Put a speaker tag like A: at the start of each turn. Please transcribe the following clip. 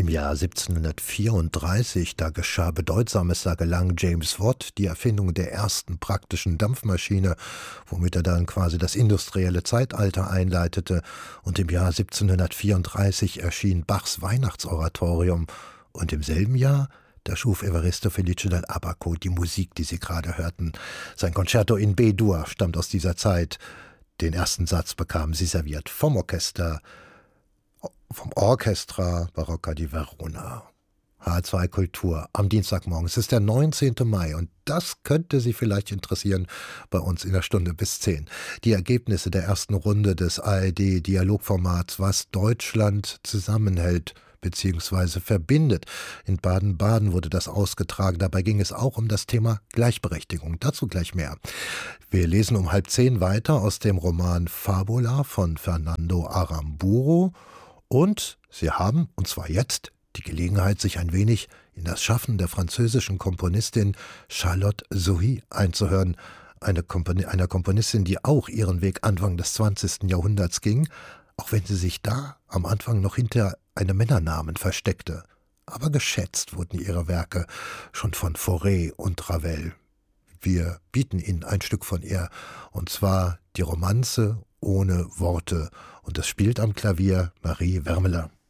A: Im Jahr 1734, da geschah Bedeutsames, da gelang James Watt die Erfindung der ersten praktischen Dampfmaschine, womit er dann quasi das industrielle Zeitalter einleitete. Und im Jahr 1734 erschien Bachs Weihnachtsoratorium. Und im selben Jahr, da schuf Evaristo Felice dall'Abaco die Musik, die Sie gerade hörten. Sein Concerto in B-Dur stammt aus dieser Zeit. Den ersten Satz bekamen Sie serviert vom Orchestra Barocca di Verona. H2 Kultur am Dienstagmorgen. Es ist der 19. Mai und das könnte Sie vielleicht interessieren bei uns in der Stunde bis 10. Die Ergebnisse der ersten Runde des ARD-Dialogformats, was Deutschland zusammenhält bzw. verbindet. In Baden-Baden wurde das ausgetragen. Dabei ging es auch um das Thema Gleichberechtigung. Dazu gleich mehr. Wir lesen um 9:30 weiter aus dem Roman Fabula von Fernando Aramburu. Und Sie haben, und zwar jetzt, die Gelegenheit, sich ein wenig in das Schaffen der französischen Komponistin Charlotte Souhy einzuhören. Einer Komponistin, die auch ihren Weg Anfang des 20. Jahrhunderts ging, auch wenn sie sich da am Anfang noch hinter einem Männernamen versteckte. Aber geschätzt wurden ihre Werke schon von Fauré und Ravel. Wir bieten Ihnen ein Stück von ihr, und zwar die Romanze ohne Worte. Und es spielt am Klavier Marie Wermeler.